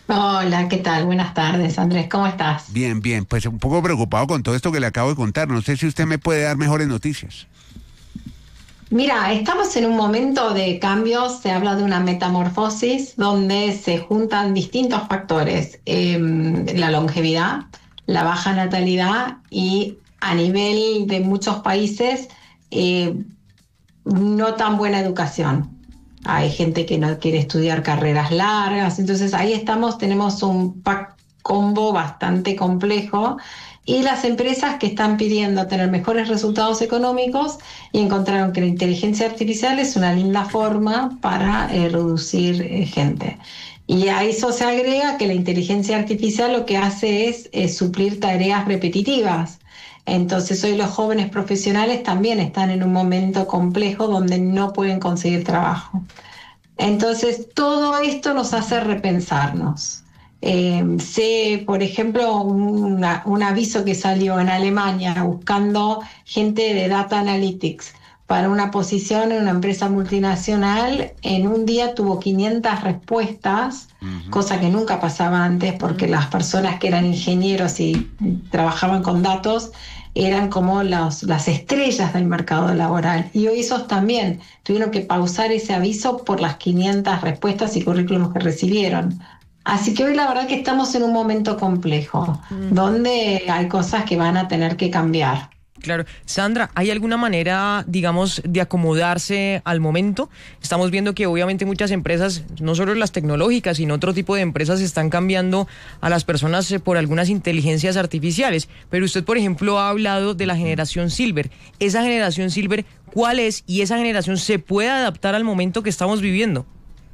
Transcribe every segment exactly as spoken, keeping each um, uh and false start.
Hola, ¿qué tal? Buenas tardes, Andrés, ¿cómo estás? Bien, bien, pues un poco preocupado con todo esto que le acabo de contar. No sé si usted me puede dar mejores noticias. Mira, estamos en un momento de cambios, se habla de una metamorfosis donde se juntan distintos factores, eh, la longevidad, la baja natalidad y a nivel de muchos países eh, no tan buena educación. Hay gente que no quiere estudiar carreras largas, entonces ahí estamos, tenemos un pack combo bastante complejo y las empresas que están pidiendo tener mejores resultados económicos y encontraron que la inteligencia artificial es una linda forma para eh, reducir eh, gente. Y a eso se agrega que la inteligencia artificial lo que hace es eh, suplir tareas repetitivas. Entonces hoy los jóvenes profesionales también están en un momento complejo donde no pueden conseguir trabajo. Entonces todo esto nos hace repensarnos. Eh, sé, por ejemplo, una- un aviso que salió en Alemania buscando gente de Data Analytics para una posición en una empresa multinacional. En un día tuvo quinientas respuestas, Ujú. cosa que nunca pasaba antes porque las personas que eran ingenieros y trabajaban con datos eran como los- las estrellas del mercado laboral. Y hoy esos también tuvieron que pausar ese aviso por las quinientas respuestas y currículums que recibieron. Así que hoy la verdad que estamos en un momento complejo, Mm, donde hay cosas que van a tener que cambiar. claro. Sandra, ¿hay alguna manera, digamos, de acomodarse al momento? Estamos viendo que obviamente muchas empresas, no solo las tecnológicas, sino otro tipo de empresas están cambiando a las personas eh, por algunas inteligencias artificiales. Pero usted, por ejemplo, ha hablado de la generación Silver. Esa generación Silver, ¿cuál es? Y esa generación se puede adaptar al momento que estamos viviendo.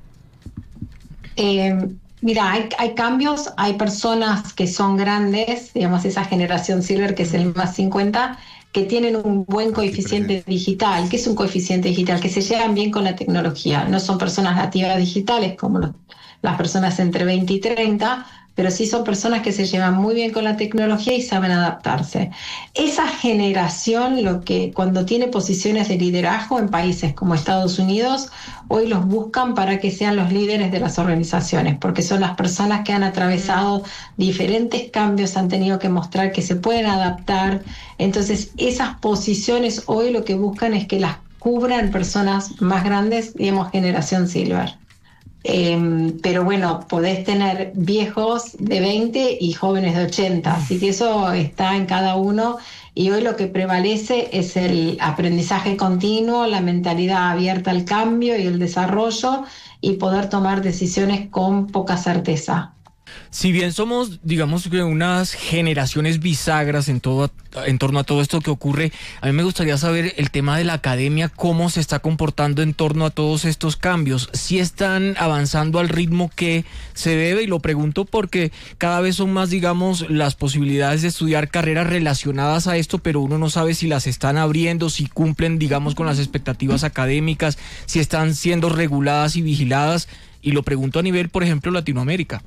Eh, Mira, hay, hay cambios, hay personas que son grandes, digamos esa generación Silver que es el más cincuenta, que tienen un buen Aquí coeficiente presente. digital. ¿Qué es un coeficiente digital? Que se llevan bien con la tecnología. No son personas nativas digitales como los- las personas entre veinte y treinta, pero sí son personas que se llevan muy bien con la tecnología y saben adaptarse. Esa generación, lo que cuando tiene posiciones de liderazgo en países como Estados Unidos, hoy los buscan para que sean los líderes de las organizaciones, porque son las personas que han atravesado diferentes cambios, han tenido que mostrar que se pueden adaptar. Entonces, esas posiciones hoy lo que buscan es que las cubran personas más grandes, digamos, generación Silver. Eh, pero bueno, podés tener viejos de veinte y jóvenes de ochenta, así que eso está en cada uno y hoy lo que prevalece es el aprendizaje continuo, la mentalidad abierta al cambio y el desarrollo y poder tomar decisiones con poca certeza. Si bien somos, digamos que unas generaciones bisagras en todo, en torno a todo esto que ocurre, a mí me gustaría saber el tema de la academia, cómo se está comportando en torno a todos estos cambios, si están avanzando al ritmo que se debe, y lo pregunto porque cada vez son más, digamos, las posibilidades de estudiar carreras relacionadas a esto, pero uno no sabe si las están abriendo, si cumplen, digamos, con las expectativas académicas, si están siendo reguladas y vigiladas, y lo pregunto a nivel, por ejemplo, Latinoamérica.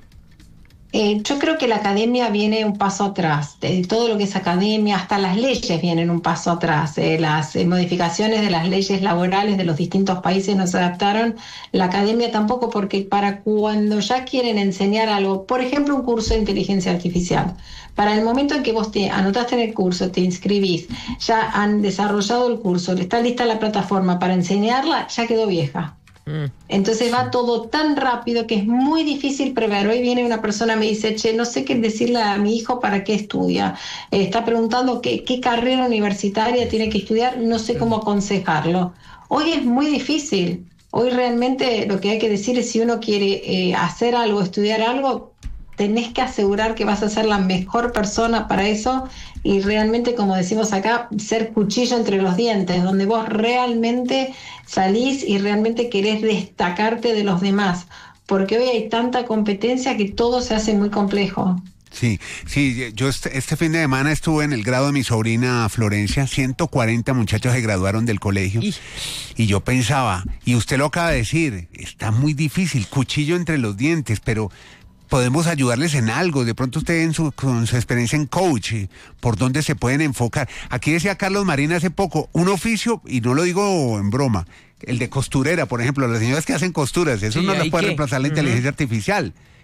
Eh, yo creo que la academia viene un paso atrás, de todo lo que es academia, hasta las leyes vienen un paso atrás. Eh, las eh, modificaciones de las leyes laborales de los distintos países no se adaptaron, la academia tampoco, porque para cuando ya quieren enseñar algo, por ejemplo un curso de inteligencia artificial, para el momento en que vos te anotaste en el curso, te inscribís, ya han desarrollado el curso, está lista la plataforma para enseñarla, ya quedó vieja. Mm, Entonces sí. va todo tan rápido que es muy difícil prever. Hoy viene una persona, me dice, che, no sé qué decirle a mi hijo para qué estudia. Eh, está preguntando qué, qué carrera universitaria tiene Eso que es. estudiar, no sé cómo aconsejarlo. Hoy es muy difícil. Hoy realmente lo que hay que decir es si uno quiere eh, hacer algo, estudiar algo, tenés que asegurar que vas a ser la mejor persona para eso y realmente, como decimos acá, ser cuchillo entre los dientes, donde vos realmente salís y realmente querés destacarte de los demás, porque hoy hay tanta competencia que todo se hace muy complejo. Sí, sí, yo este, este fin de semana estuve en el grado de mi sobrina Florencia, ciento cuarenta muchachos se graduaron del colegio Y y yo pensaba, y usted lo acaba de decir, está muy difícil, cuchillo entre los dientes, pero podemos ayudarles en algo. De pronto usted en su, con su experiencia en coach, eh, por dónde se pueden enfocar. Aquí decía Carlos Marín hace poco, un oficio, y no lo digo en broma, el de costurera, por ejemplo, las señoras que hacen costuras, eso sí, no las hay puede que. reemplazar la Ujú. inteligencia artificial.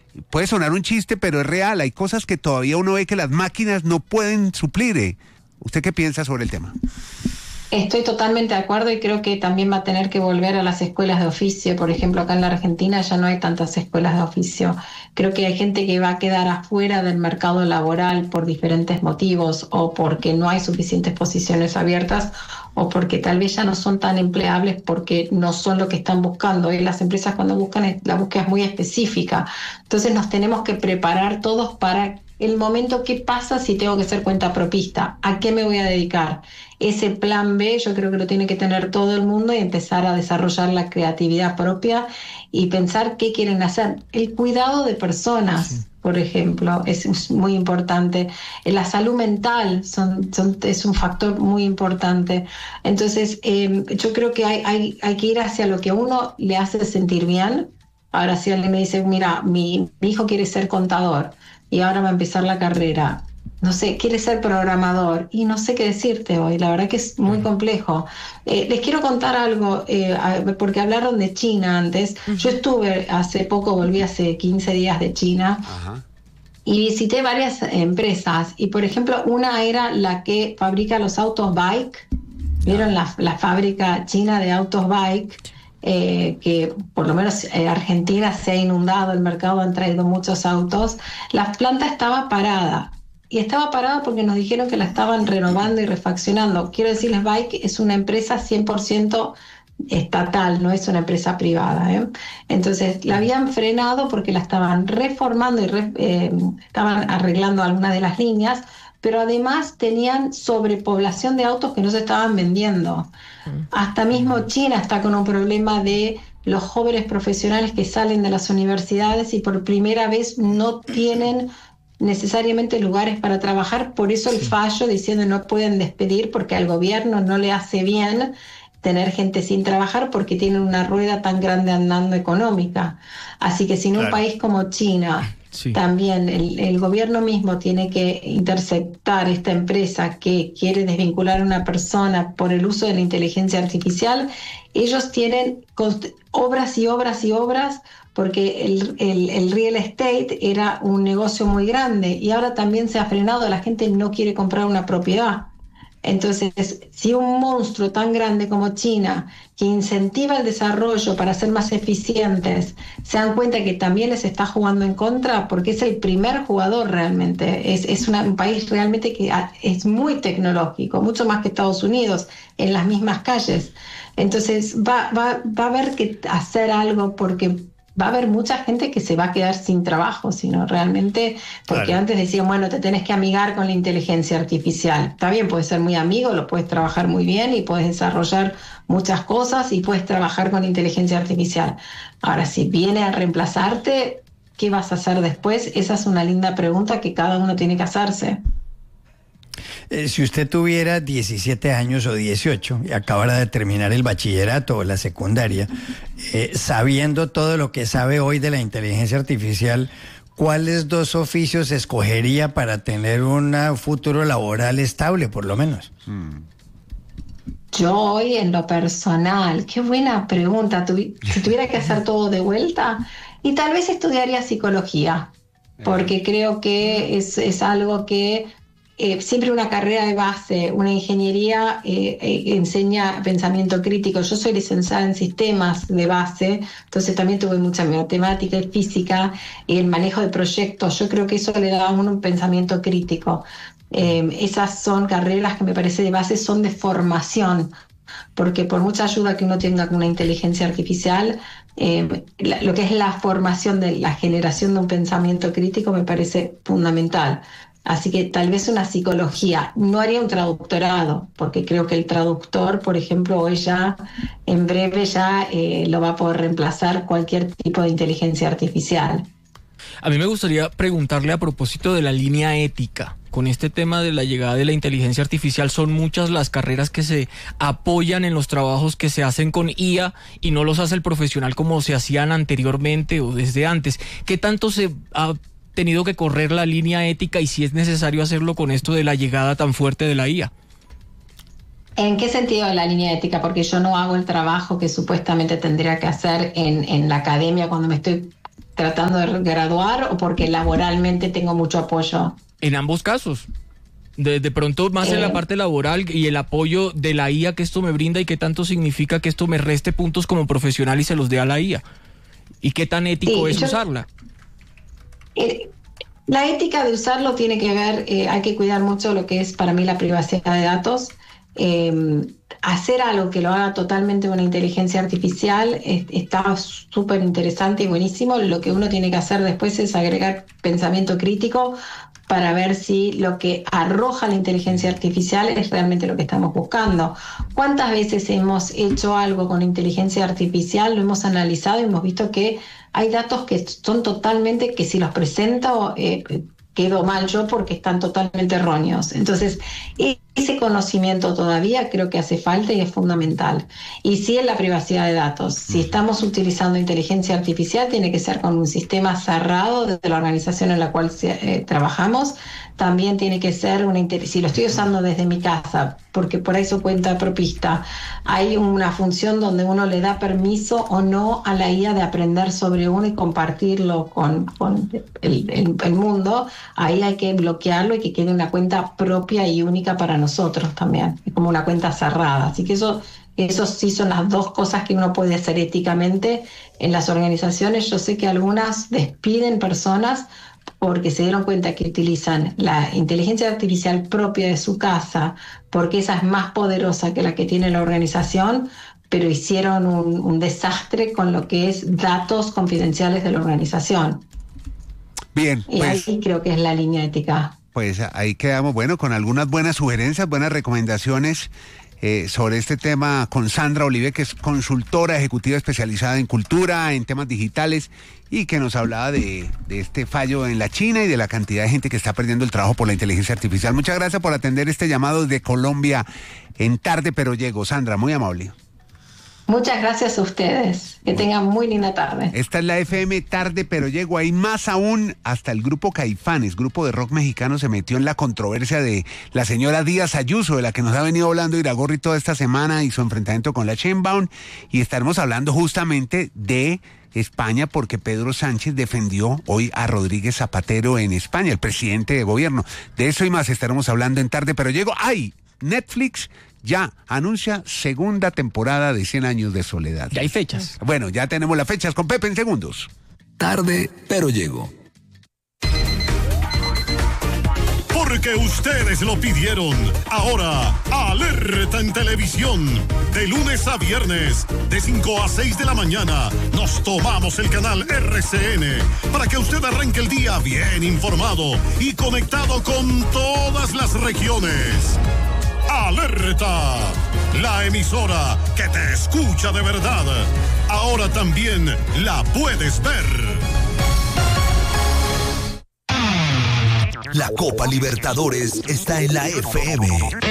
Puede sonar un chiste, pero es real. Hay cosas que todavía uno ve que las máquinas no pueden suplir. ¿eh? ¿Usted qué piensa sobre el tema? Estoy totalmente de acuerdo y creo que también va a tener que volver a las escuelas de oficio. Por ejemplo, acá en la Argentina ya no hay tantas escuelas de oficio. Creo que hay gente que va a quedar afuera del mercado laboral por diferentes motivos, o porque no hay suficientes posiciones abiertas, o porque tal vez ya no son tan empleables porque no son lo que están buscando. Y las empresas, cuando buscan, la búsqueda es muy específica. Entonces nos tenemos que preparar todos para el momento. ¿Qué pasa si tengo que ser cuentapropista? ¿A qué me voy a dedicar? Ese plan B yo creo que lo tiene que tener todo el mundo y empezar a desarrollar la creatividad propia y pensar qué quieren hacer. El cuidado de personas, sí. por ejemplo, es, es muy importante. La salud mental son, son, es un factor muy importante. Entonces, eh, yo creo que hay, hay, hay que ir hacia lo que a uno le hace sentir bien. Ahora, si alguien me dice, mira, mi, mi hijo quiere ser contador y ahora va a empezar la carrera, no sé, quiere ser programador y no sé qué decirte hoy, la verdad que es muy complejo. Eh, les quiero contar algo, eh, porque hablaron de China antes. Uh-huh. Yo estuve hace poco, volví hace quince días de China. Uh-huh. Y visité varias empresas y, por ejemplo, una era la que fabrica los autos Bike. ¿Vieron la, la fábrica china de autos Bike? Eh, que por lo menos eh, Argentina se ha inundado el mercado, han traído muchos autos. La planta estaba parada. Y estaba parada porque nos dijeron que la estaban renovando y refaccionando. Quiero decirles, Bike es una empresa cien por ciento estatal, no es una empresa privada. ¿eh? Entonces, la habían frenado porque la estaban reformando y re, eh, estaban arreglando algunas de las líneas, pero además tenían sobrepoblación de autos que no se estaban vendiendo. Hasta mismo China está con un problema de los jóvenes profesionales que salen de las universidades y por primera vez no tienen necesariamente lugares para trabajar, por eso el fallo diciendo no pueden despedir porque al gobierno no le hace bien tener gente sin trabajar porque tienen una rueda tan grande andando económica. Así que si en claro. un país como China sí. también el, el gobierno mismo tiene que interceptar esta empresa que quiere desvincular a una persona por el uso de la inteligencia artificial, ellos tienen cost- obras y obras y obras porque el, el, el real estate era un negocio muy grande y ahora también se ha frenado, la gente no quiere comprar una propiedad. Entonces, si un monstruo tan grande como China, que incentiva el desarrollo para ser más eficientes, se dan cuenta que también les está jugando en contra, porque es el primer jugador realmente, es, es una, un país realmente que es muy tecnológico, mucho más que Estados Unidos, en las mismas calles. Entonces, va, va, va a haber que hacer algo porque va a haber mucha gente que se va a quedar sin trabajo, sino realmente, porque claro. antes decían, bueno, te tenés que amigar con la inteligencia artificial. Está bien, puedes ser muy amigo, lo puedes trabajar muy bien y puedes desarrollar muchas cosas y puedes trabajar con inteligencia artificial. Ahora, si viene a reemplazarte, ¿qué vas a hacer después? Esa es una linda pregunta que cada uno tiene que hacerse. Eh, si usted tuviera diecisiete años o dieciocho y acabara de terminar el bachillerato o la secundaria, eh, sabiendo todo lo que sabe hoy de la inteligencia artificial, ¿cuáles dos oficios escogería para tener un futuro laboral estable, por lo menos? Hmm. Yo hoy, en lo personal, qué buena pregunta. Tuvi- si tuviera que hacer todo de vuelta, y tal vez estudiaría psicología, porque creo que es, es algo que Eh, siempre una carrera de base, una ingeniería eh, eh, enseña pensamiento crítico. Yo soy licenciada en sistemas de base, entonces también tuve mucha matemática y física y el manejo de proyectos. Yo creo que eso le da a uno un pensamiento crítico. Eh, esas son carreras que me parece de base, son de formación, porque por mucha ayuda que uno tenga con una inteligencia artificial, eh, la, lo que es la formación de la generación de un pensamiento crítico me parece fundamental. Así que tal vez una psicología. No haría un traductorado, porque creo que el traductor, por ejemplo, hoy ya, en breve ya eh, lo va a poder reemplazar cualquier tipo de inteligencia artificial. A mí me gustaría preguntarle a propósito de la línea ética. Con este tema de la llegada de la inteligencia artificial, son muchas las carreras que se apoyan en los trabajos que se hacen con I A y no los hace el profesional como se hacían anteriormente o desde antes. ¿Qué tanto se ha tenido que correr la línea ética y si es necesario hacerlo con esto de la llegada tan fuerte de la I A? ¿En qué sentido la línea ética? Porque yo no hago el trabajo que supuestamente tendría que hacer en, en la academia cuando me estoy tratando de graduar o porque laboralmente tengo mucho apoyo? En ambos casos. De, de pronto más eh, en la parte laboral y el apoyo de la I A que esto me brinda y qué tanto significa que esto me reste puntos como profesional y se los dé a la I A. ¿Y qué tan ético sí, es yo, usarla? Eh, la ética de usarlo tiene que ver, eh, hay que cuidar mucho lo que es para mí la privacidad de datos. Eh, hacer algo que lo haga totalmente una inteligencia artificial es, está súper interesante y buenísimo. Lo que uno tiene que hacer después es agregar pensamiento crítico para ver si lo que arroja la inteligencia artificial es realmente lo que estamos buscando. ¿Cuántas veces hemos hecho algo con inteligencia artificial, lo hemos analizado y hemos visto que hay datos que son totalmente, que si los presento, eh, quedo mal yo porque están totalmente erróneos? Entonces, ese conocimiento todavía creo que hace falta y es fundamental. Y sí, en la privacidad de datos. Si estamos utilizando inteligencia artificial, tiene que ser con un sistema cerrado desde la organización en la cual eh, trabajamos. También tiene que ser una... Si lo estoy usando desde mi casa, porque por eso cuenta propista, hay una función donde uno le da permiso o no a la I A de aprender sobre uno y compartirlo con, con el, el, el mundo. Ahí hay que bloquearlo y que quede una cuenta propia y única para nosotros también. Es como una cuenta cerrada. Así que eso... Eso sí son las dos cosas que uno puede hacer éticamente en las organizaciones. Yo sé que algunas despiden personas porque se dieron cuenta que utilizan la inteligencia artificial propia de su casa, porque esa es más poderosa que la que tiene la organización, pero hicieron un, un desastre con lo que es datos confidenciales de la organización. Bien. Y pues, ahí creo que es la línea ética. Pues ahí quedamos, bueno, con algunas buenas sugerencias, buenas recomendaciones. Eh, sobre este tema con Sandra Olive, que es consultora ejecutiva especializada en cultura, en temas digitales, y que nos hablaba de, de este fallo en la China y de la cantidad de gente que está perdiendo el trabajo por la inteligencia artificial. Muchas gracias por atender este llamado de Colombia en Tarde Pero Llego. Sandra, muy amable. Muchas gracias a ustedes. Que tengan muy linda tarde. Esta es la F M Tarde Pero Llego. Hay más aún. Hasta el grupo Caifanes, grupo de rock mexicano, se metió en la controversia de la señora Díaz Ayuso, de la que nos ha venido hablando Iragorri toda esta semana, y su enfrentamiento con la Sheinbaum. Y estaremos hablando justamente de España, porque Pedro Sánchez defendió hoy a Rodríguez Zapatero en España, el presidente de gobierno. De eso y más estaremos hablando en Tarde Pero Llego. ¡Ay! Netflix ya anuncia segunda temporada de cien años de soledad. Ya hay fechas. Bueno, ya tenemos las fechas con Pepe en segundos. Tarde Pero Llego. Porque ustedes lo pidieron. Ahora, Alerta en Televisión. De lunes a viernes, de cinco a seis de la mañana, nos tomamos el canal R C N para que usted arranque el día bien informado y conectado con todas las regiones. Alerta, la emisora que te escucha de verdad. Ahora también la puedes ver. La Copa Libertadores está en la F M.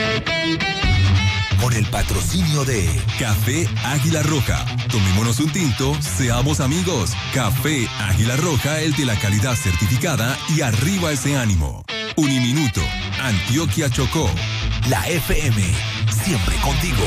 Con el patrocinio de Café Águila Roja. Tomémonos un tinto, seamos amigos. Café Águila Roja, el de la calidad certificada, y arriba ese ánimo. Uniminuto, Antioquia Chocó. La F M, siempre contigo.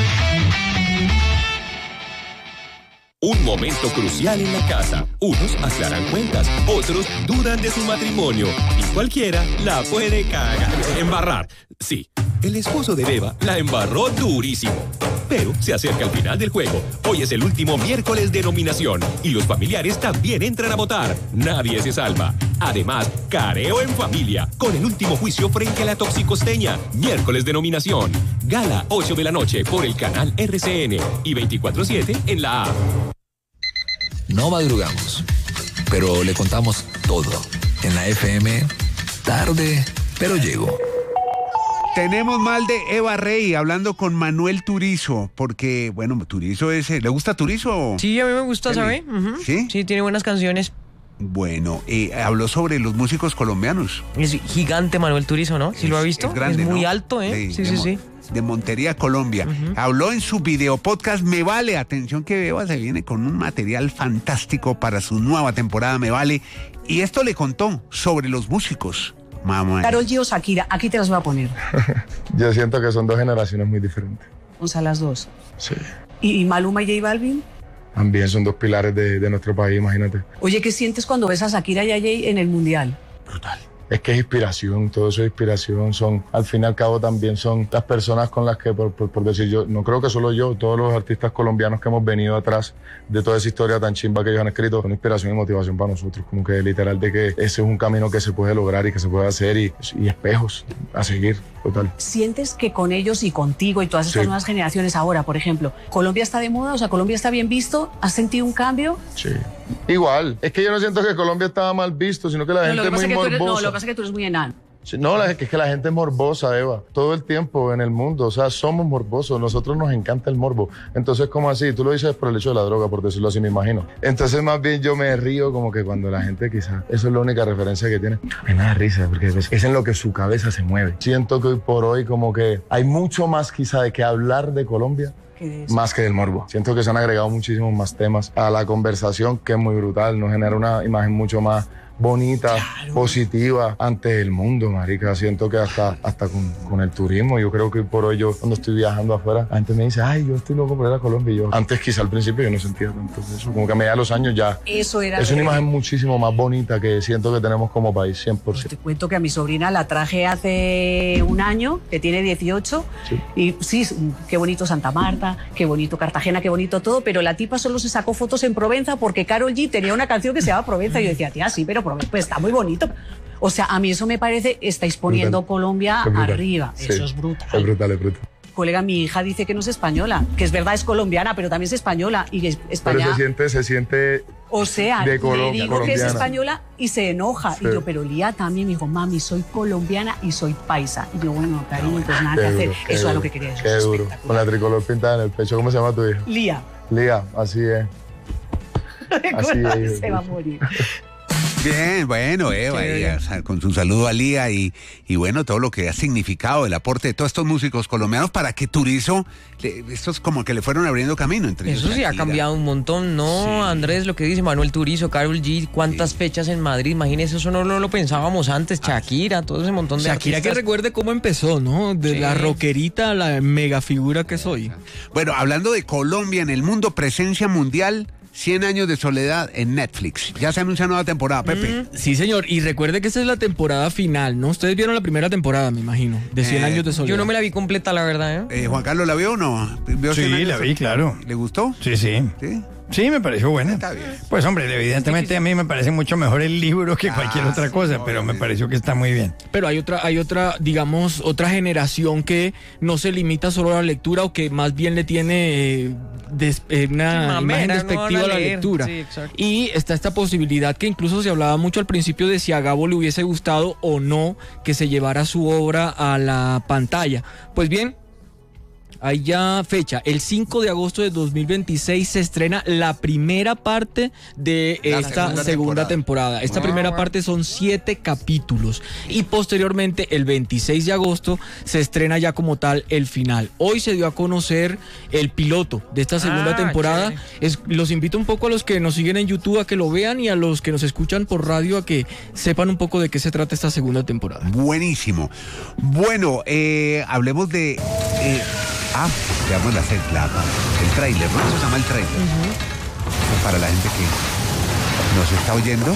Un momento crucial en la casa. Unos aclaran cuentas, otros dudan de su matrimonio y cualquiera la puede cagar. Embarrar, sí. El esposo de Beba la embarró durísimo. Pero se acerca el final del juego. Hoy es el último miércoles de nominación y los familiares también entran a votar. Nadie se salva. Además, careo en familia con el último juicio frente a la toxicosteña. Miércoles de nominación. Gala ocho de la noche por el canal R C N y veinticuatro siete en la A. No madrugamos, pero le contamos todo. En la F M, Tarde Pero Llego. Tenemos mal de Eva Rey hablando con Manuel Turizo, porque, bueno, Turizo es... ¿Le gusta Turizo? Sí, a mí me gusta, ¿sabe? Uh-huh. ¿Sí? Sí, tiene buenas canciones. Bueno, eh, habló sobre los músicos colombianos. Es gigante Manuel Turizo, ¿no? ¿Sí es, lo ha visto? Es grande, es muy ¿no? alto, ¿eh? Sí, de, sí, de, sí. De Montería, Colombia. Uh-huh. Habló en su video podcast Me Vale. Atención que Beba se viene con un material fantástico para su nueva temporada Me Vale. Y esto le contó sobre los músicos. Mamá. Karol G o Shakira, aquí te las voy a poner. Yo siento que son dos generaciones muy diferentes. O sea, las dos. Sí. ¿Y Maluma y J Balvin? también son dos pilares de, de nuestro país, imagínate. Oye, ¿qué sientes cuando ves a Shakira y a Jay en el Mundial? Brutal. Es que es inspiración, todo eso es inspiración, son, al fin y al cabo también son las personas con las que, por, por, por decir yo, no creo que solo yo, todos los artistas colombianos que hemos venido atrás de toda esa historia tan chimba que ellos han escrito, son inspiración y motivación para nosotros, como que literal de que ese es un camino que se puede lograr y que se puede hacer y, y espejos a seguir, total. ¿Sientes que con ellos y contigo y todas estas Sí. nuevas generaciones ahora, por ejemplo, Colombia está de moda, o sea, Colombia está bien visto? ¿Has sentido un cambio? Sí. Igual, es que yo no siento que Colombia estaba mal visto, sino que la No, gente lo que es pasa muy es que tú eres, no, morbosa. lo que pasa es que tú eres muy enano. Sí, no, la, es que la gente es morbosa, Eva, todo el tiempo en el mundo, o sea, somos morbosos, nosotros nos encanta el morbo. Entonces, ¿cómo así? Tú lo dices por el hecho de la droga, por decirlo así, me imagino. Entonces, más bien yo me río como que cuando la gente quizás, eso es la única referencia que tiene. A mí me da risa, porque es en lo que su cabeza se mueve. Siento que hoy por hoy como que hay mucho más quizá de que hablar de Colombia, más que del morbo. Siento que se han agregado muchísimos más temas a la conversación, que es muy brutal, nos genera una imagen mucho más bonita, claro, positiva ante el mundo, marica. Siento que hasta, hasta con, con el turismo, yo creo que por hoy yo cuando estoy viajando afuera, la gente me dice, ay, yo estoy loco por ir a Colombia. Y yo, antes quizá al principio yo no sentía tanto eso, como que a medida de los años ya Eso era es una de- imagen muchísimo más bonita que siento que tenemos como país, cien por ciento. Te cuento que a mi sobrina la traje hace un año, que tiene dieciocho, Sí. y sí, qué bonito Santa Marta, qué bonito Cartagena, qué bonito todo, pero la tipa solo se sacó fotos en Provenza porque Karol G tenía una canción que se llama Provenza y yo decía, tía, sí, pero Provenza pues está muy bonito. O sea, a mí eso me parece, estáis poniendo Brutal. Colombia Es brutal. arriba, Sí. eso es brutal. Es brutal, es brutal. Colega, mi hija dice que no es española, que es verdad, es colombiana, pero también es española, y que es- Pero España... se siente, se siente O sea, de le Colo- digo que es colombiana. española y se enoja. Sí. Y yo, pero Lía también me dijo, mami, soy colombiana y soy paisa. Y yo, bueno, cariño, pues nada Qué que hacer. duro, qué Eso es duro, lo que quería decir. Qué duro. Con la tricolor pintada en el pecho. ¿Cómo se llama tu hija? Lía. Lía, así es. Así es. Se va a morir. Bien, bueno, Eva, Qué y, bien. o sea, con su saludo a Lía y, y bueno, todo lo que ha significado el aporte de todos estos músicos colombianos para que Turizo, le- estos como que le fueron abriendo camino entre ellos. Eso sí ha Shakira. cambiado un montón, ¿no, Sí. Andrés? Lo que dice Manuel Turizo, Karol G, cuántas fechas en Madrid, imagínese, eso no lo, lo pensábamos antes, Shakira, todo ese montón de Shakira que artistas. recuerde cómo empezó, ¿no? De Sí. la rockerita a la mega figura que soy. Bueno, hablando de Colombia en el mundo, presencia mundial, cien años de soledad en Netflix. Ya se anuncia nueva temporada, Pepe. Sí, señor. Y recuerde que esta es la temporada final, ¿no? Ustedes vieron la primera temporada, me imagino, de cien Eh, años de soledad. Yo no me la vi completa, la verdad, ¿eh? Eh, Juan Carlos, ¿la vio o no? ¿Vio Sí, cien años la de vi, soledad? claro. ¿Le gustó? Sí, sí. Sí. Sí, me pareció buena. Está bien. Pues hombre, evidentemente a mí me parece mucho mejor el libro que cualquier Ah, otra sí, cosa, no, pero me obviamente. pareció que está muy bien. Pero hay otra, hay otra, digamos, otra generación que no se limita solo a la lectura o que más bien le tiene eh, des- eh, una Mamera, imagen no despectiva van a a la leer. lectura. Sí, exacto. Y está esta posibilidad que incluso se hablaba mucho al principio de si a Gabo le hubiese gustado o no que se llevara su obra a la pantalla. Pues bien, hay ya fecha, el cinco de agosto de dos mil veintiséis se estrena la primera parte de La esta segunda segunda, temporada. temporada. Esta Ah, primera bueno. parte son siete capítulos y posteriormente el veintiséis de agosto se estrena ya como tal el final. Hoy se dio a conocer el piloto de esta segunda Ah, temporada. chévere. Es, los invito un poco a los que nos siguen en YouTube a que lo vean y a los que nos escuchan por radio a que sepan un poco de qué se trata esta segunda temporada. Buenísimo. Bueno, eh, hablemos de... eh, ah, veamos la, la, el tráiler, ¿no? Eso se llama el tráiler. Para la gente que nos está oyendo,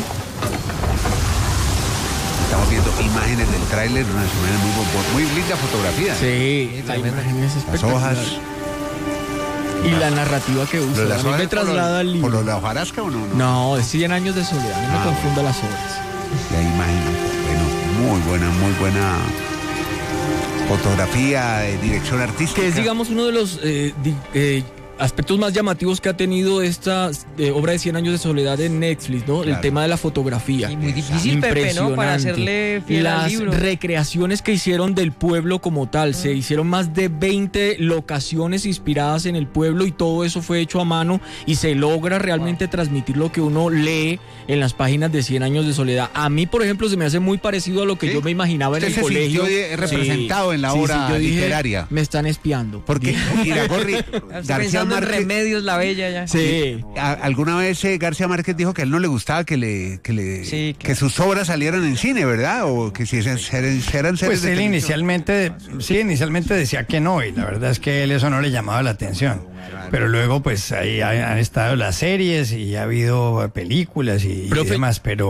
estamos viendo imágenes del tráiler, unas imágenes muy, bo- muy linda fotografía. Sí, la imagen es Las espectacular. hojas. Y la narrativa que ¿Lo de usa. las A mí hojas me es por traslada lo- al ¿Por libro. lo de la hojarasca o no? No. No, es cien años de soledad. No me Ah, confunda las obras. La imagen, bueno, muy buena, muy buena fotografía, eh, dirección artística. Que es, digamos, uno de los eh, di- eh, aspectos más llamativos que ha tenido esta eh, obra de cien años de soledad en Netflix, ¿no? Claro. El tema de la fotografía. Y muy difícil, Pepe, ¿no? Para Impresionante. hacerle fiel al Las libro. recreaciones que hicieron del pueblo como tal. Se hicieron más de veinte locaciones inspiradas en el pueblo y todo eso fue hecho a mano y se logra realmente transmitir lo que uno lee en las páginas de cien años de soledad. A mí, por ejemplo, se me hace muy parecido a lo que ¿Sí? yo me imaginaba en Usted el se colegio. sintió, eh, representado en la obra yo dije, literaria. me están espiando. Porque Dije, Iragorri, García pensando en Remedios la Bella ya. Sí. A- alguna vez eh, García Márquez dijo que a él no le gustaba que le que le Sí, que sus obras salieran en cine, ¿verdad? O que si eran, eran series Pues de él televisión. inicialmente, sí, inicialmente decía que no, y la verdad es que él eso no le llamaba la atención. Pero luego, pues ahí ha- han estado las series y ha habido películas y, y Profe, demás, pero